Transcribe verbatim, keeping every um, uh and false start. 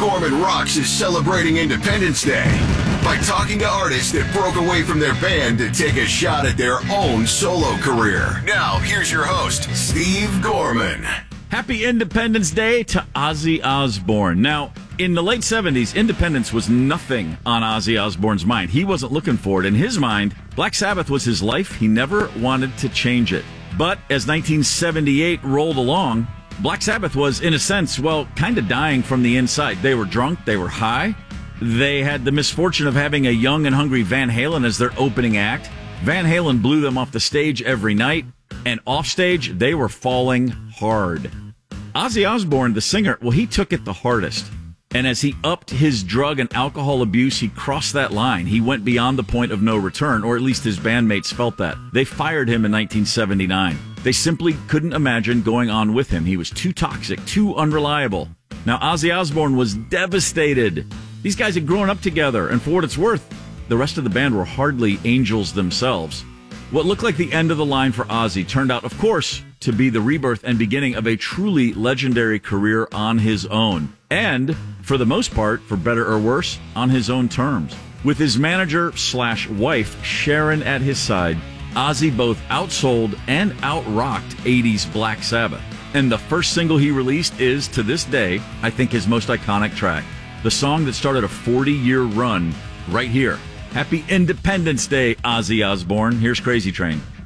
Gorman Rocks is celebrating Independence Day by talking to artists that broke away from their band to take a shot at their own solo career. Now, here's your host, Steve Gorman. Happy Independence Day to Ozzy Osbourne. Now, in the late seventies, independence was nothing on Ozzy Osbourne's mind. He wasn't looking for it. In his mind, Black Sabbath was his life. He never wanted to change it. But as nineteen seventy-eight rolled along, Black Sabbath was, in a sense, well, kind of dying from the inside. They were drunk. They were high. They had the misfortune of having a young and hungry Van Halen as their opening act. Van Halen blew them off the stage every night. And off stage, they were falling hard. Ozzy Osbourne, the singer, well, he took it the hardest. And as he upped his drug and alcohol abuse, he crossed that line. He went beyond the point of no return, or at least his bandmates felt that. They fired him in nineteen seventy-nine. They simply couldn't imagine going on with him. He was too toxic, too unreliable. Now, Ozzy Osbourne was devastated. These guys had grown up together, and for what it's worth, the rest of the band were hardly angels themselves. What looked like the end of the line for Ozzy turned out, of course, to be the rebirth and beginning of a truly legendary career on his own. And, for the most part, for better or worse, on his own terms. With his manager slash wife, Sharon, at his side, Ozzy both outsold and outrocked eighties Black Sabbath. And the first single he released is, to this day, I think his most iconic track. The song that started a forty-year run right here. Happy Independence Day, Ozzy Osbourne. Here's Crazy Train.